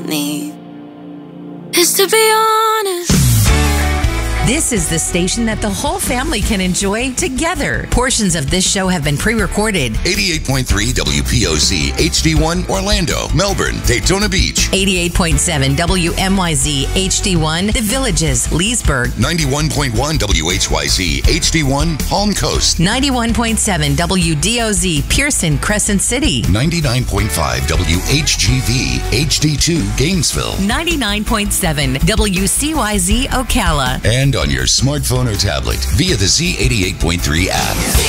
need is to be honest. This is the station that the whole family can enjoy together. Portions of this show have been pre-recorded. 88.3 WPOZ HD1 Orlando, Melbourne, Daytona Beach. 88.7 WMYZ HD1 The Villages, Leesburg. 91.1 WHYZ HD1 Palm Coast. 91.7 WDOZ Pearson, Crescent City. 99.5 WHGV HD2 Gainesville. 99.7 WCYZ Ocala. And on your smartphone or tablet via the Z88.3 app.